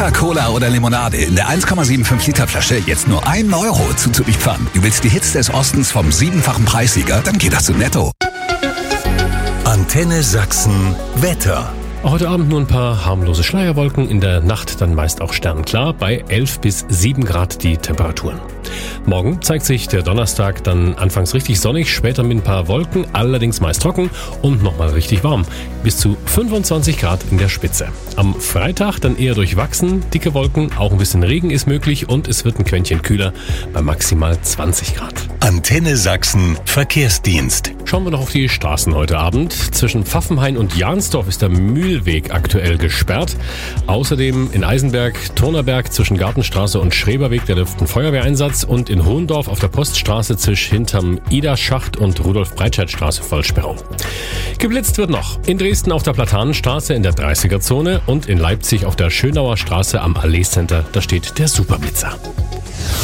Fanta, Cola oder Limonade in der 1,75 Liter Flasche jetzt nur 1 Euro zuzuliefern. Du willst die Hits des Ostens vom 7-fachen Preissieger? Dann geht das zu Netto. Antenne Sachsen Wetter. Heute Abend nur ein paar harmlose Schleierwolken, in der Nacht dann meist auch sternklar, bei 11 bis 7 Grad die Temperaturen. Morgen zeigt sich der Donnerstag dann anfangs richtig sonnig, später mit ein paar Wolken, allerdings meist trocken und nochmal richtig warm. Bis zu 25 Grad in der Spitze. Am Freitag dann eher durchwachsen, dicke Wolken, auch ein bisschen Regen ist möglich und es wird ein Quäntchen kühler bei maximal 20 Grad. Antenne Sachsen Verkehrsdienst. Schauen wir noch auf die Straßen heute Abend. Zwischen Pfaffenhain und Jahnsdorf ist der Mühlweg aktuell gesperrt. Außerdem in Eisenberg, Turnerberg zwischen Gartenstraße und Schreberweg der dürften Feuerwehreinsatz und in Hohendorf auf der Poststraße hinterm Ida-Schacht und Rudolf-Breitscheid-Straße Vollsperrung. Geblitzt wird noch in Dresden auf der Platanenstraße in der 30er-Zone und in Leipzig auf der Schönauer Straße am Allee-Center. Da steht der Superblitzer.